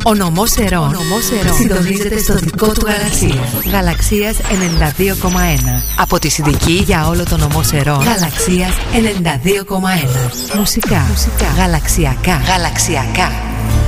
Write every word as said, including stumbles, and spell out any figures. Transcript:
Ο νομός Ερών συντονίζεται στο δικό του Γαλαξία. Γαλαξίας ενενήντα δύο κόμμα ένα. Από τη Συνδική για όλο το νομό Ερών. Γαλαξίας ενενήντα δύο κόμμα ένα. Μουσικά. Μουσικά. Γαλαξιακά. Γαλαξιακά.